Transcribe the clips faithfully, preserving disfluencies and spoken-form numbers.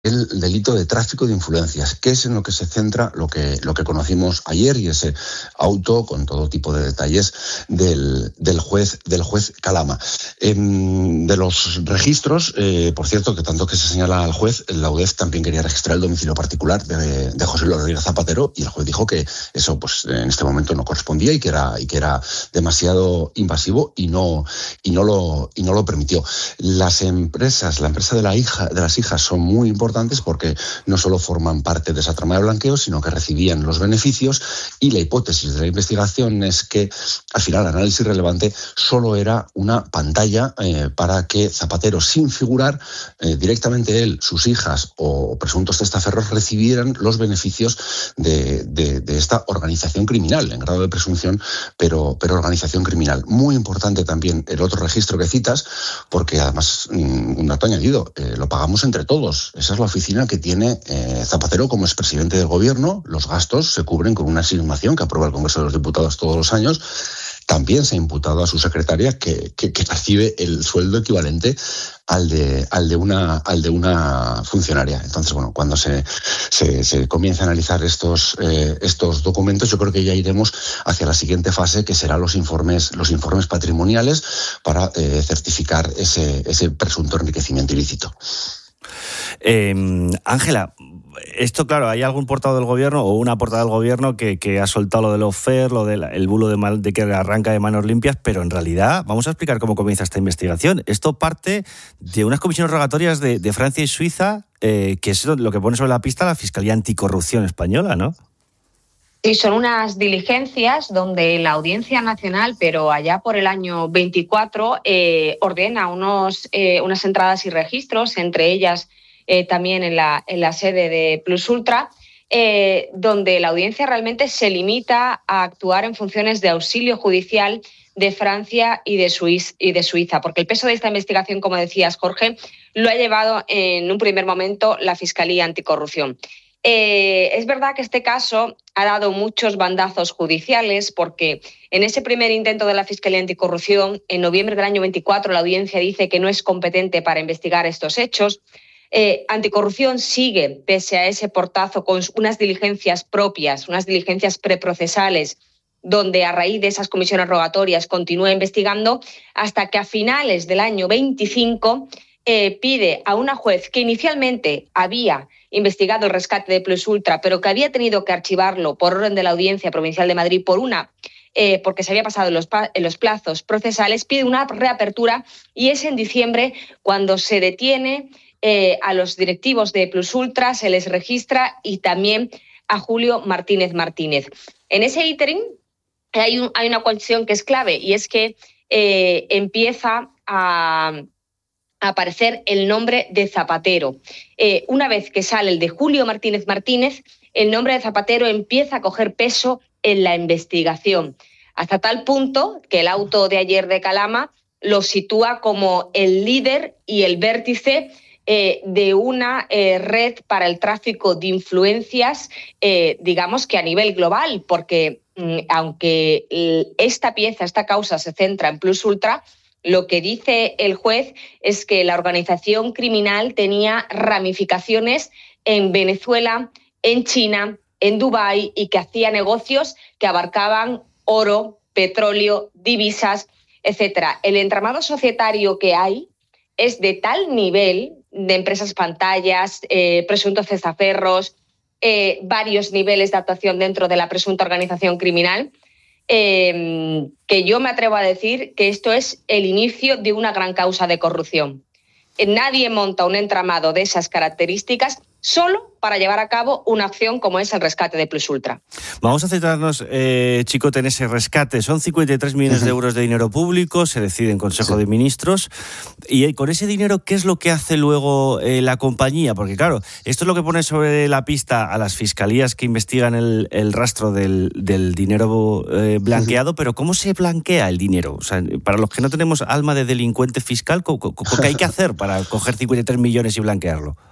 el delito de tráfico de influencias, que es en lo que se centra lo que, lo que conocimos ayer y ese auto con todo tipo de detalles del, del juez del juez Calama. Eh, de los registros, eh, por cierto, que tanto que se señala al juez, la U D E F también quería registrar el domicilio particular de, de José Luis Rodríguez Zapatero y el juez dijo que eso pues en este momento no correspondía y que era, y que era demasiado invasivo y no, y no lo, y no lo permitió. Las empresas, la empresa de la hija, de las hijas son muy importantes porque no solo forman parte de esa trama de blanqueo, sino que recibían los beneficios, y la hipótesis de la investigación es que al final el análisis relevante solo era una pantalla eh, para que Zapatero, sin figurar eh, directamente él, sus hijas o presuntos testaferros recibieran los beneficios de, de, de esta organización criminal, en grado de presunción, pero, pero organización criminal. Muy importante también el otro registro que citas, porque además, un dato añadido, eh, lo pagamos entre todos. Esa es la oficina que tiene eh, Zapatero como expresidente del gobierno. Los gastos se cubren con una asignación que aprueba el Congreso de los Diputados todos los años. También se ha imputado a su secretaria que, que, que percibe el sueldo equivalente al de, al de una, al de una funcionaria. Entonces, bueno, cuando se, se, se comience a analizar estos, eh, estos documentos, yo creo que ya iremos hacia la siguiente fase, que será los informes, los informes patrimoniales para eh, certificar ese, ese presunto enriquecimiento ilícito. Ángela, eh, esto, claro, ¿hay algún portavoz del gobierno o una portada del gobierno que, que ha soltado lo del lawfare, lo del el bulo de, mal, de que arranca de manos limpias? Pero en realidad, vamos a explicar cómo comienza esta investigación. Esto parte de unas comisiones rogatorias de, de Francia y Suiza, eh, que es lo que pone sobre la pista la Fiscalía Anticorrupción española, ¿no? Sí, son unas diligencias donde la Audiencia Nacional, pero allá por el año veinticuatro, eh, ordena unos, eh, unas entradas y registros, entre ellas eh, también en la, en la sede de Plus Ultra, eh, donde la audiencia realmente se limita a actuar en funciones de auxilio judicial de Francia y de, Suiz, y de Suiza, porque el peso de esta investigación, como decías, Jorge, lo ha llevado en un primer momento la Fiscalía Anticorrupción. Eh, es verdad que este caso ha dado muchos bandazos judiciales porque en ese primer intento de la Fiscalía Anticorrupción, en noviembre del año veinticuatro, la audiencia dice que no es competente para investigar estos hechos. Eh, Anticorrupción sigue, pese a ese portazo, con unas diligencias propias, unas diligencias preprocesales, donde a raíz de esas comisiones rogatorias continúa investigando, hasta que a finales del año veinticinco eh, pide a una juez que inicialmente había investigado el rescate de Plus Ultra, pero que había tenido que archivarlo por orden de la Audiencia Provincial de Madrid por una, eh, porque se había pasado en los, en los plazos procesales, pide una reapertura, y es en diciembre cuando se detiene eh, a los directivos de Plus Ultra, se les registra, y también a Julio Martínez Martínez. En ese ínterin hay, un, hay una cuestión que es clave, y es que eh, empieza a aparecer el nombre de Zapatero. Eh, una vez que sale el de Julio Martínez Martínez, el nombre de Zapatero empieza a coger peso en la investigación, hasta tal punto que el auto de ayer de Calama lo sitúa como el líder y el vértice eh, de una eh, red para el tráfico de influencias, eh, digamos que a nivel global, porque mm, aunque esta pieza, esta causa se centra en Plus Ultra, lo que dice el juez es que la organización criminal tenía ramificaciones en Venezuela, en China, en Dubái, y que hacía negocios que abarcaban oro, petróleo, divisas, etcétera. El entramado societario que hay es de tal nivel de empresas pantallas, eh, presuntos testaferros, eh, varios niveles de actuación dentro de la presunta organización criminal, Eh, que yo me atrevo a decir que esto es el inicio de una gran causa de corrupción. Nadie monta un entramado de esas características solo para llevar a cabo una acción como es el rescate de Plus Ultra. Vamos a centrarnos, eh, Chicote, en ese rescate. Son cincuenta y tres millones de euros de dinero público, se decide en Consejo de Ministros. Y con ese dinero, ¿qué es lo que hace luego eh, la compañía? Porque claro, esto es lo que pone sobre la pista a las fiscalías que investigan el, el rastro del, del dinero eh, blanqueado, pero ¿cómo se blanquea el dinero? O sea, para los que no tenemos alma de delincuente fiscal, ¿qué hay que hacer para coger cincuenta y tres millones y blanquearlo?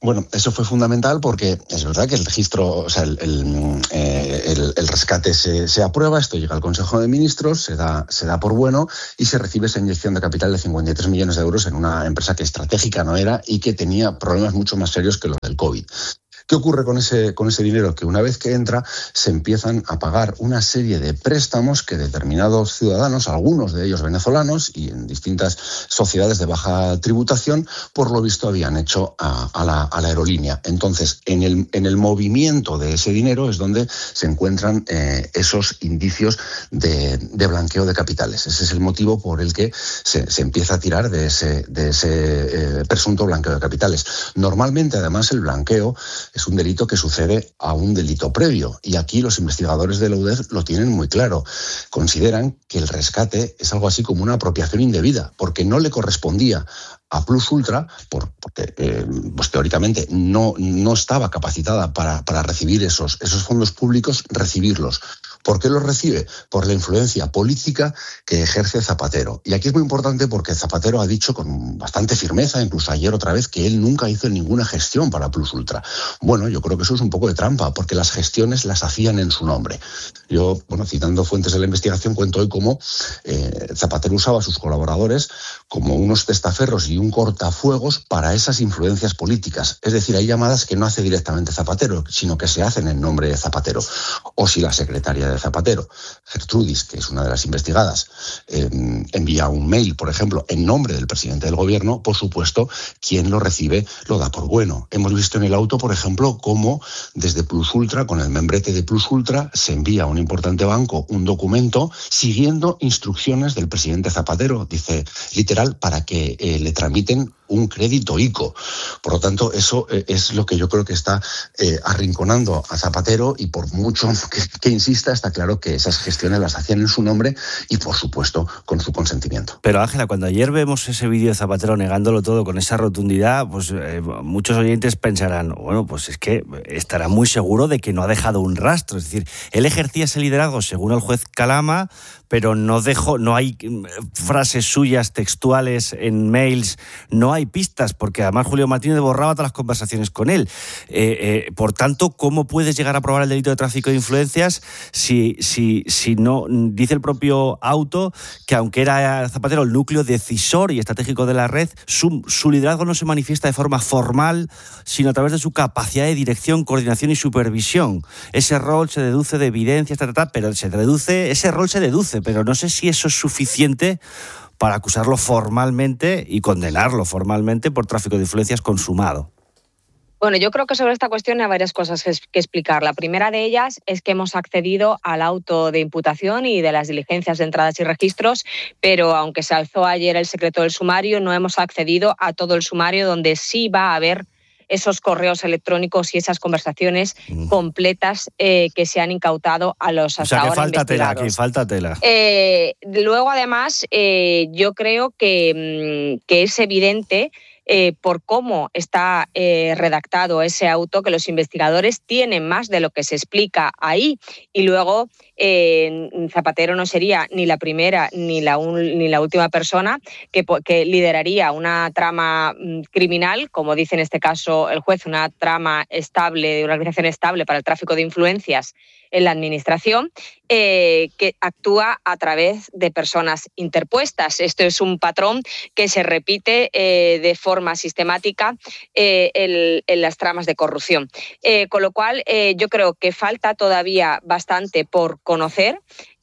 Bueno, eso fue fundamental porque es verdad que el registro, o sea, el, el, eh, el, el rescate se, se aprueba, esto llega al Consejo de Ministros, se da, se da por bueno y se recibe esa inyección de capital de cincuenta y tres millones de euros en una empresa que estratégica no era y que tenía problemas mucho más serios que los del COVID. ¿Qué ocurre con ese, con ese dinero? Que una vez que entra se empiezan a pagar una serie de préstamos que determinados ciudadanos, algunos de ellos venezolanos y en distintas sociedades de baja tributación, por lo visto habían hecho a, a, la, a la aerolínea. Entonces, en el, en el movimiento de ese dinero es donde se encuentran eh, esos indicios de, de blanqueo de capitales. Ese es el motivo por el que se, se empieza a tirar de ese, de ese eh, presunto blanqueo de capitales. Normalmente, además, el blanqueo es un delito que sucede a un delito previo. Y aquí los investigadores de la U D E F lo tienen muy claro. Consideran que el rescate es algo así como una apropiación indebida, porque no le correspondía a Plus Ultra, por, porque eh, pues teóricamente no, no estaba capacitada para, para recibir esos, esos fondos públicos, recibirlos. ¿Por qué los recibe? Por la influencia política que ejerce Zapatero. Y aquí es muy importante porque Zapatero ha dicho con bastante firmeza, incluso ayer otra vez, que él nunca hizo ninguna gestión para Plus Ultra. Bueno, yo creo que eso es un poco de trampa, porque las gestiones las hacían en su nombre. Yo, bueno, citando fuentes de la investigación, cuento hoy cómo eh, Zapatero usaba a sus colaboradores como unos testaferros y un cortafuegos para esas influencias políticas. Es decir, hay llamadas que no hace directamente Zapatero, sino que se hacen en nombre de Zapatero. O si la secretaria de Zapatero, Gertrudis, que es una de las investigadas, eh, envía un mail, por ejemplo, en nombre del presidente del gobierno, por supuesto, quien lo recibe lo da por bueno. Hemos visto en el auto, por ejemplo, cómo desde Plus Ultra, con el membrete de Plus Ultra, se envía a un importante banco un documento siguiendo instrucciones del presidente Zapatero, dice literal, para que eh, le tramiten un crédito ICO. Por lo tanto, eso eh, es lo que yo creo que está eh, arrinconando a Zapatero y por mucho que, que insista, está claro que esas gestiones las hacían en su nombre y, por supuesto, con su consentimiento. Pero, Ángela, cuando ayer vemos ese vídeo de Zapatero negándolo todo con esa rotundidad, pues eh, muchos oyentes pensarán, bueno, pues es que estará muy seguro de que no ha dejado un rastro. Es decir, él ejercía ese liderazgo según el juez Calama, pero no dejó, no hay frases suyas textuales en mails, no hay pistas, porque además Julio Martínez borraba todas las conversaciones con él. Eh, eh, por tanto, ¿cómo puedes llegar a probar el delito de tráfico de influencias si, si, si no, dice el propio auto que aunque era Zapatero el núcleo decisor y estratégico de la red, su, su liderazgo no se manifiesta de forma formal, sino a través de su capacidad de dirección, coordinación y supervisión? Ese rol se deduce de evidencias, ta, ta, ta, pero se deduce, ese rol se deduce, pero no sé si eso es suficiente para acusarlo formalmente y condenarlo formalmente por tráfico de influencias consumado. Bueno, yo creo que sobre esta cuestión hay varias cosas que explicar. La primera de ellas es que hemos accedido al auto de imputación y de las diligencias de entradas y registros, pero aunque se alzó ayer el secreto del sumario, no hemos accedido a todo el sumario donde sí va a haber esos correos electrónicos y esas conversaciones mm. completas eh, que se han incautado a los hasta o sea, que ahora falta investigados. Tela, aquí falta tela. Eh, luego, además, eh, yo creo que, que es evidente Eh, por cómo está eh, redactado ese auto, que los investigadores tienen más de lo que se explica ahí. Y luego eh, Zapatero no sería ni la primera ni la, un, ni la última persona que, que lideraría una trama criminal, como dice en este caso el juez, una trama estable, una organización estable para el tráfico de influencias en la administración, eh, que actúa a través de personas interpuestas. Esto es un patrón que se repite eh, de forma sistemática eh, el, en las tramas de corrupción. Eh, con lo cual, eh, yo creo que falta todavía bastante por conocer,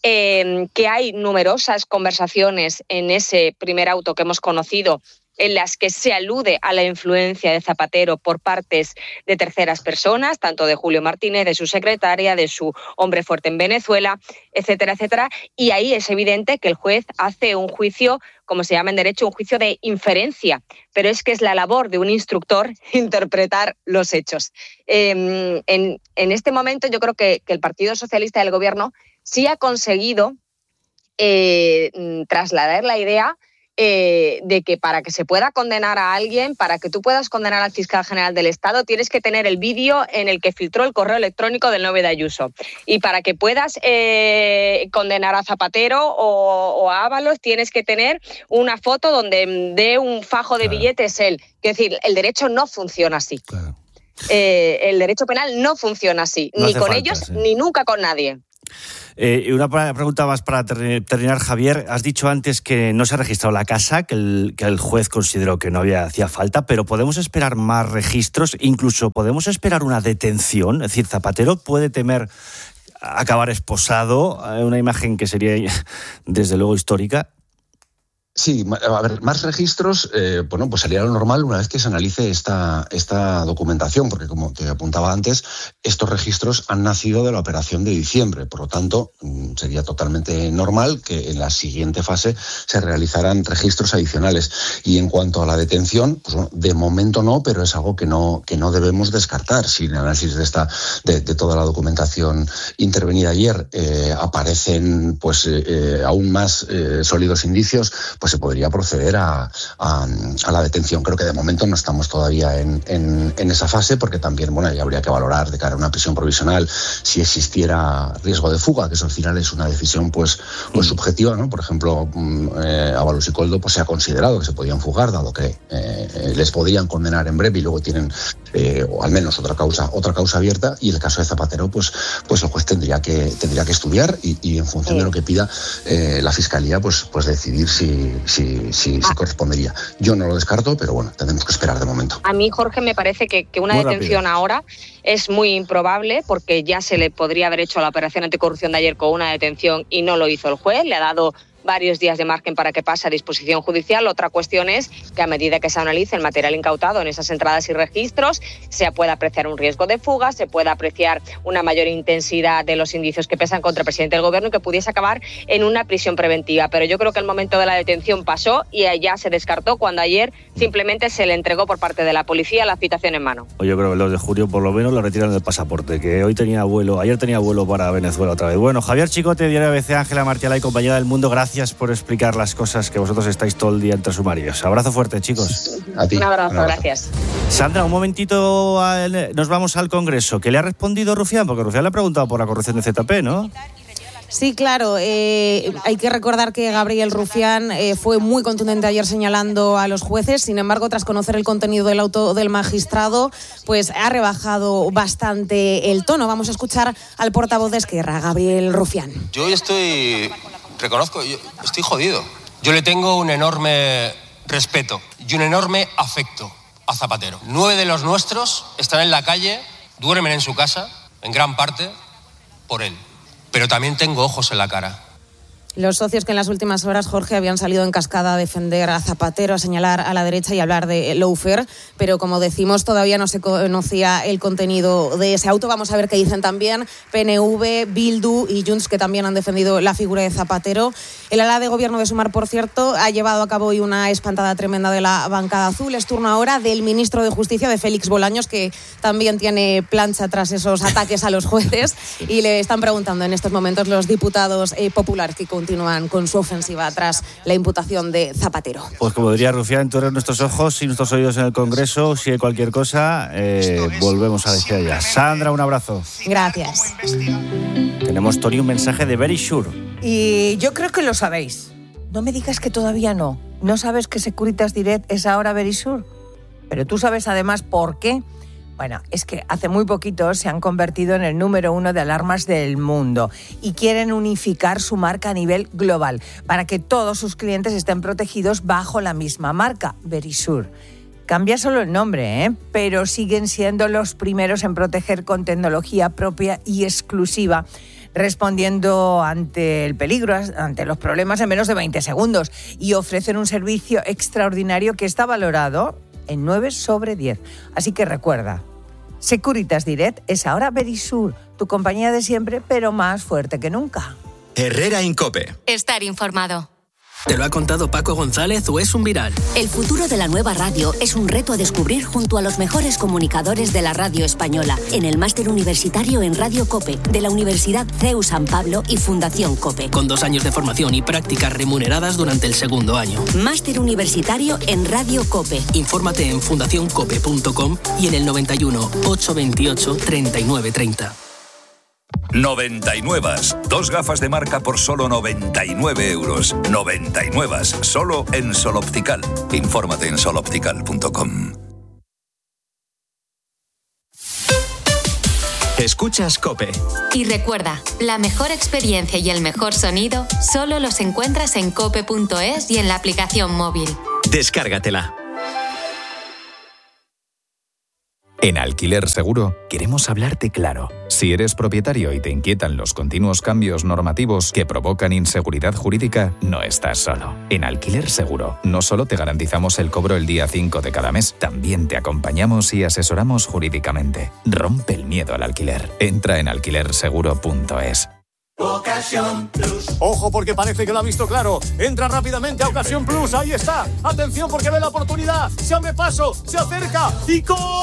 eh, que hay numerosas conversaciones en ese primer auto que hemos conocido en las que se alude a la influencia de Zapatero por partes de terceras personas, tanto de Julio Martínez, de su secretaria, de su hombre fuerte en Venezuela, etcétera, etcétera. Y ahí es evidente que el juez hace un juicio, como se llama en derecho, un juicio de inferencia, pero es que es la labor de un instructor interpretar los hechos. Eh, en, en este momento yo creo que, que el Partido Socialista del Gobierno sí ha conseguido eh, trasladar la idea eh, de que para que se pueda condenar a alguien, para que tú puedas condenar al fiscal general del Estado, tienes que tener el vídeo en el que filtró el correo electrónico del novio de Ayuso. Y para que puedas eh, condenar a Zapatero o, o a Ábalos, tienes que tener una foto donde dé un fajo de claro. billetes él. Es decir, el derecho no funciona así. Claro. Eh, el derecho penal no funciona así, no ni con falta, ellos sí. ni nunca con nadie. Eh, una pregunta más para terminar, Javier. Has dicho antes que no se ha registrado la casa, que el, que el juez consideró que no había hacía falta, pero ¿podemos esperar más registros? Incluso ¿podemos esperar una detención? Es decir, ¿Zapatero puede temer acabar esposado? Una imagen que sería, desde luego, histórica. Sí, a ver, más registros, eh, bueno, pues sería lo normal una vez que se analice esta, esta documentación, porque como te apuntaba antes, estos registros han nacido de la operación de diciembre, por lo tanto, sería totalmente normal que en la siguiente fase se realizaran registros adicionales. Y en cuanto a la detención, pues bueno, de momento no, pero es algo que no, que no debemos descartar. Si en el análisis de, esta, de, de toda la documentación intervenida ayer eh, aparecen pues eh, aún más eh, sólidos indicios, pues se podría proceder a, a, a la detención. Creo que de momento no estamos todavía en, en, en esa fase, porque también bueno, ya habría que valorar de cara a una prisión provisional si existiera riesgo de fuga, que eso al final es una decisión pues, pues subjetiva, ¿no? Por ejemplo, eh, Ábalos y Koldo pues, se ha considerado que se podían fugar, dado que eh, les podrían condenar en breve y luego tienen eh, o al menos otra causa otra causa abierta, y el caso de Zapatero pues, pues el juez tendría que, tendría que estudiar y, y en función sí. de lo que pida eh, la Fiscalía pues, pues decidir si Si, si, si correspondería. Yo no lo descarto, pero bueno, tendremos que esperar de momento. A mí, Jorge, me parece que, que una muy detención rápido. ahora es muy improbable, porque ya se le podría haber hecho la operación anticorrupción de ayer con una detención y no lo hizo el juez, le ha dado varios días de margen para que pase a disposición judicial. Otra cuestión es que a medida que se analice el material incautado en esas entradas y registros, se pueda apreciar un riesgo de fuga, se pueda apreciar una mayor intensidad de los indicios que pesan contra el presidente del gobierno y que pudiese acabar en una prisión preventiva. Pero yo creo que el momento de la detención pasó y ya se descartó cuando ayer simplemente se le entregó por parte de la policía la citación en mano. Yo creo que los de julio por lo menos lo retiran del pasaporte, que hoy tenía vuelo, ayer tenía vuelo para Venezuela otra vez. Bueno, Javier Chicote, Diario A B C, Ángela Martiala y compañera del Mundo, gracias por explicar las cosas que vosotros estáis todo el día entre sumarios. Abrazo fuerte, chicos. A ti. Un abrazo, Un abrazo. Gracias. Sandra, un momentito, al, nos vamos al Congreso. ¿Qué le ha respondido Rufián? Porque Rufián le ha preguntado por la corrupción de Z P, ¿no? Sí, claro. Eh, hay que recordar que Gabriel Rufián eh, fue muy contundente ayer señalando a los jueces. Sin embargo, tras conocer el contenido del auto del magistrado, pues ha rebajado bastante el tono. Vamos a escuchar al portavoz de Esquerra, Gabriel Rufián. Yo hoy estoy, reconozco, yo estoy jodido. Yo le tengo un enorme respeto y un enorme afecto a Zapatero. Nueve de los nuestros están en la calle, duermen en su casa, en gran parte por él. Pero también tengo ojos en la cara. Los socios que en las últimas horas, Jorge, habían salido en cascada a defender a Zapatero, a señalar a la derecha y a hablar de lawfare, pero como decimos, todavía no se conocía el contenido de ese auto. Vamos a ver qué dicen también P N V, Bildu y Junts, que también han defendido la figura de Zapatero. El ala de gobierno de Sumar, por cierto, ha llevado a cabo hoy una espantada tremenda de la bancada azul. Es turno ahora del ministro de Justicia, de Félix Bolaños, que también tiene plancha tras esos ataques a los jueces, y le están preguntando en estos momentos los diputados eh, populares que continúan con su ofensiva tras la imputación de Zapatero. Pues como diría Rufián, tú eres nuestros ojos y nuestros oídos en el Congreso. Si hay cualquier cosa, eh, volvemos a decir ya. Sandra, un abrazo. Gracias. Tenemos, Tony, un mensaje de Very Sure. Y yo creo que lo sabéis. No me digas que todavía no. ¿No sabes que Securitas Direct es ahora Very Sure? Pero tú sabes además por qué. Bueno, es que hace muy poquito se han convertido en el número uno de alarmas del mundo y quieren unificar su marca a nivel global para que todos sus clientes estén protegidos bajo la misma marca, Verisure. Cambia solo el nombre, ¿eh? Pero siguen siendo los primeros en proteger con tecnología propia y exclusiva, respondiendo ante el peligro, ante los problemas en menos de veinte segundos, y ofrecen un servicio extraordinario que está valorado en nueve sobre diez. Así que recuerda, Securitas Direct es ahora Verisure, tu compañía de siempre, pero más fuerte que nunca. Herrera Incope. Estar informado. ¿Te lo ha contado Paco González o es un viral? El futuro de la nueva radio es un reto a descubrir junto a los mejores comunicadores de la radio española en el Máster Universitario en Radio COPE de la Universidad C E U San Pablo y Fundación COPE. Con dos años de formación y prácticas remuneradas durante el segundo año. Máster Universitario en Radio COPE. Infórmate en fundación cope punto com y en el noventa y uno, ochocientos veintiocho, treinta y nueve treinta. noventa y nueve. Dos gafas de marca por solo noventa y nueve euros. noventa y nueve. Solo en Sol Optical. Infórmate en sol optical punto com. Escuchas COPE. Y recuerda, la mejor experiencia y el mejor sonido solo los encuentras en cope punto es y en la aplicación móvil. Descárgatela. En Alquiler Seguro queremos hablarte claro. Si eres propietario y te inquietan los continuos cambios normativos que provocan inseguridad jurídica, no estás solo. En Alquiler Seguro no solo te garantizamos el cobro el día cinco de cada mes, también te acompañamos y asesoramos jurídicamente. Rompe el miedo al alquiler. Entra en alquiler seguro punto es. Ocasión Plus. Ojo, porque parece que lo ha visto claro. Entra rápidamente a Ocasión Plus. Ahí está. Atención, porque ve la oportunidad. Se abre paso, se acerca y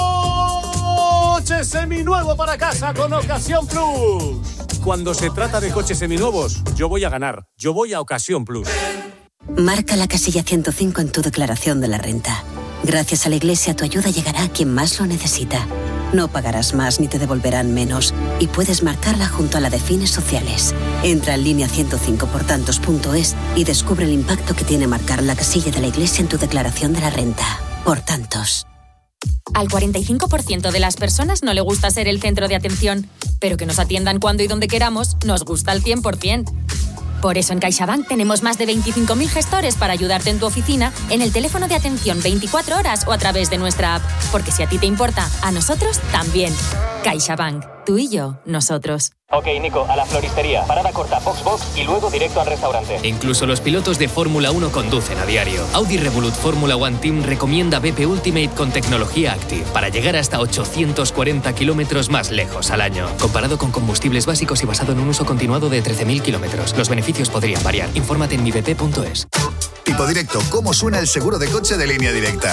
coche seminuevo para casa con Ocasión Plus. Cuando se trata de coches seminuevos, yo voy a ganar. Yo voy a Ocasión Plus. Marca la casilla ciento cinco en tu declaración de la renta. Gracias a la Iglesia, tu ayuda llegará a quien más lo necesita. No pagarás más ni te devolverán menos. Y puedes marcarla junto a la de fines sociales. Entra en línea ciento cinco por tantos punto es y descubre el impacto que tiene marcar la casilla de la Iglesia en tu declaración de la renta. Por tantos. Al cuarenta y cinco por ciento de las personas no le gusta ser el centro de atención, pero que nos atiendan cuando y donde queramos nos gusta al cien por ciento. Por eso en CaixaBank tenemos más de veinticinco mil gestores para ayudarte en tu oficina, en el teléfono de atención veinticuatro horas o a través de nuestra app. Porque si a ti te importa, a nosotros también. CaixaBank. Tú y yo, nosotros. Ok, Nico, a la floristería. Parada corta, box box y luego directo al restaurante. Incluso los pilotos de Fórmula uno conducen a diario. Audi Revolut Fórmula One Team recomienda B P Ultimate con tecnología Active para llegar hasta ochocientos cuarenta kilómetros más lejos al año. Comparado con combustibles básicos y basado en un uso continuado de trece mil kilómetros. Los beneficios podrían variar. Infórmate en mi b p punto es. Tipo directo, ¿cómo suena el seguro de coche de Línea Directa?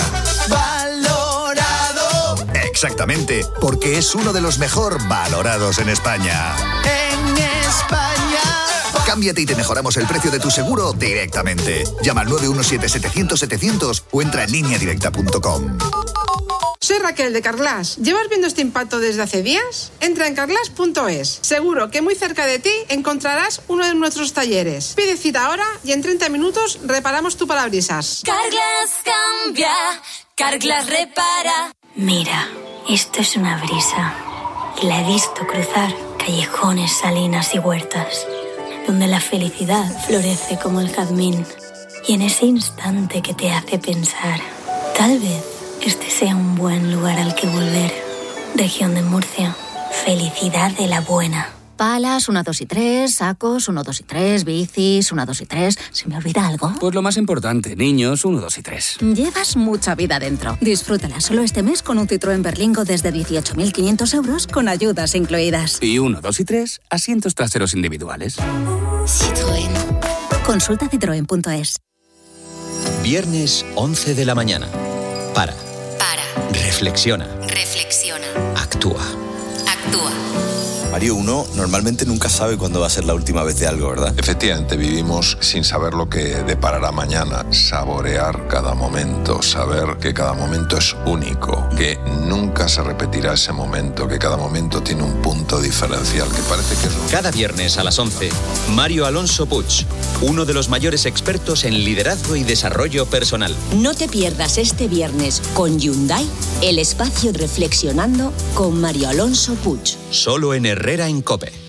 ¡Valorado! Exactamente, porque es uno de los mejor valorados en España. En España. Cámbiate y te mejoramos el precio de tu seguro directamente. Llama al nueve uno siete, setecientos, setecientos o entra en línea directa punto com. Soy Raquel de Carglass. ¿Llevas viendo este impacto desde hace días? Entra en carglass punto es. Seguro que muy cerca de ti encontrarás uno de nuestros talleres. Pide cita ahora y en treinta minutos reparamos tu parabrisas. Carglass cambia, Carglass repara. Mira, esto es una brisa. Y la he visto cruzar callejones, salinas y huertas, donde la felicidad florece como el jazmín. Y en ese instante que te hace pensar, tal vez este sea un buen lugar al que volver. Región de Murcia. Felicidad de la buena. Palas, una, dos y tres, sacos, uno, dos y tres, bicis, una, dos y tres. ¿Se me olvida algo? Pues lo más importante, niños, uno, dos y tres. Llevas mucha vida dentro. Disfrútala solo este mes con un Citroën Berlingo desde dieciocho mil quinientos euros con ayudas incluidas. Y uno, dos y tres, asientos traseros individuales. Citroën. Consulta citroen punto es. Viernes, once de la mañana. Para. Para. Reflexiona. Reflexiona. Actúa. Actúa. Mario, uno normalmente nunca sabe cuándo va a ser la última vez de algo, ¿verdad? Efectivamente, vivimos sin saber lo que deparará mañana. Saborear cada momento, saber que cada momento es único, que nunca se repetirá ese momento, que cada momento tiene un punto diferencial, que parece que es... Un... Cada viernes a las once, Mario Alonso Puig, uno de los mayores expertos en liderazgo y desarrollo personal. No te pierdas este viernes con Hyundai, el espacio Reflexionando con Mario Alonso Puig. Solo en Herrera en COPE.